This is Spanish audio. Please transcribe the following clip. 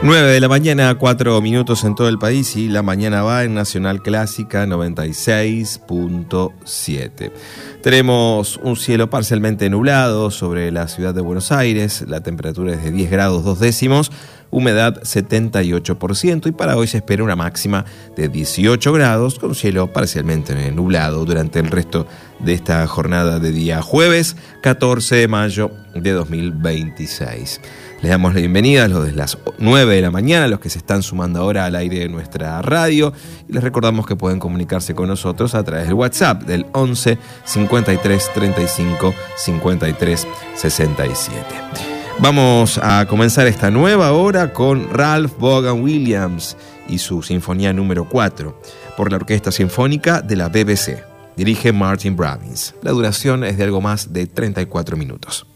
9 de la mañana, 4 minutos en todo el país, y la mañana va en Nacional Clásica 96.7. Tenemos un cielo parcialmente nublado sobre la ciudad de Buenos Aires, la temperatura es de 10 grados 2 décimos, humedad 78%, y para hoy se espera una máxima de 18 grados con cielo parcialmente nublado durante el resto de esta jornada de día jueves 14 de mayo de 2026. Les damos la bienvenida a los de las 9 de la mañana, a los que se están sumando ahora al aire de nuestra radio, y les recordamos que pueden comunicarse con nosotros a través del WhatsApp del 11 53 35 53 67. Vamos a comenzar esta nueva hora con Ralph Vaughan Williams y su Sinfonía número 4 por la Orquesta Sinfónica de la BBC. Dirige Martin Bravins. La duración es de algo más de 34 minutos.